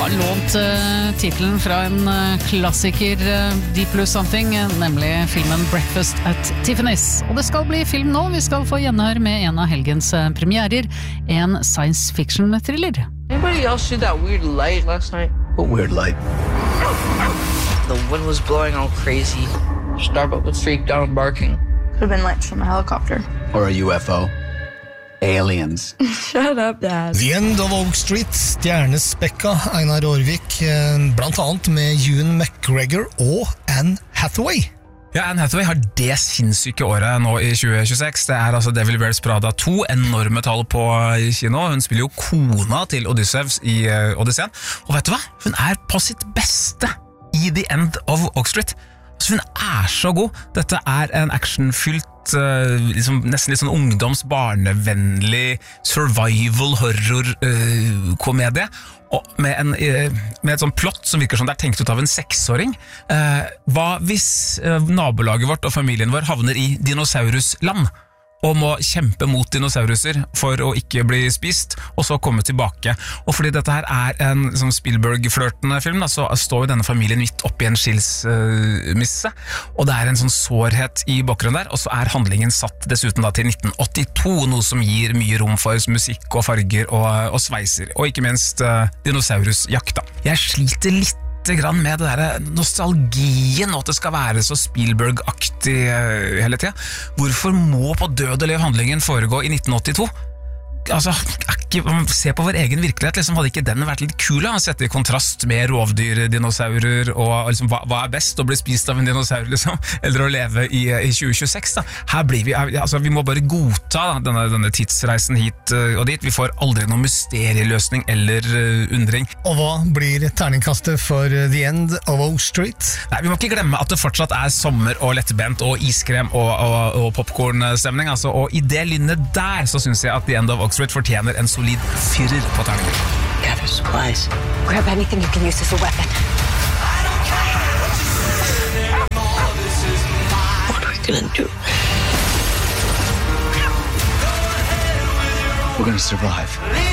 har lånt titlen fra en klassiker, Deep Blue Something, nemlig filmen Breakfast at Tiffany's. Og det skal bli film nå, vi skal få gjenhør med en av helgens premierer, en science fiction-thriller. Anybody else see that weird light last night? What weird light? The wind was blowing all crazy. Starbuck was freaked out and barking. Could have been lights from a helicopter. Or a UFO? Aliens. Shut up, Dad. The End of Oak Street, stjernespekka Einar Aarvik, blant annet med Ewan McGregor og Anne Hathaway. Ja, Anne Hathaway har det sinnssyke året nå i 2026. Det er altså Devil Wears Prada 2, enorme tall på kino. Hun spiller jo kona til Odysseus i Odysseen. Og vet du hva? Hun er på sitt beste i The End of Oak Street. Altså, hun er så god. Dette er en actionfylt, liksom, nesten litt sånn ungdoms-barnevennlig survival-horror-komedie. Og med et sånn plott som virker som det er tenkt ut av en 6-åring. Hva hvis nabolaget vårt og familien vår havner i dinosaurusland og må kjempe mot dinosauruser for å ikke bli spist, og så komme tilbake. Og fordi dette her er en sånn Spielberg-flørtende film, da, så står jo denne familien midt oppi en skilsmisse, og det er en sånn sårhet i bakgrunnen der, og så er handlingen satt dessuten da til 1982, noe som gir mye rom for musikk og farger og sveiser, og ikke minst dinosaurusjakt da. Jeg sliter litt grann med det der nostalgien og at det skal være så Spielberg-aktig hele tiden. Hvorfor må på død og lev handlingen foregå i 1982? Altså, se på vår egen virkelighet, liksom, hadde ikke den vært litt kul å sette i kontrast med rovdyr, dinosaurer, og liksom, hva er best, å bli spist av en dinosaur, liksom, eller å leve i 2026, da? Her blir vi må bare godta da, denne tidsreisen hit og dit. Vi får aldri noen mysterieløsning eller undring. Og hva blir terningkastet for The End of Oak Street? Nei, vi må ikke glemme at det fortsatt er sommer og lettbent og iskrem og popcornstemning, altså, og i det lynnet der så synes jeg at The End of Oak Street fortjener en solid 4 på terningen. Gather supplies. Grab anything you can use as a weapon. What are we gonna do? We're gonna survive.